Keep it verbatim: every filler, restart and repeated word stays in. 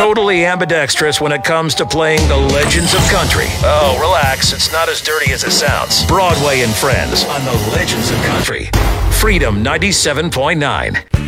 totally ambidextrous when it comes to playing the legends of country. Oh, relax. It's not as dirty as it sounds. Broadway and Friends on the Legends of Country. Freedom ninety-seven point nine.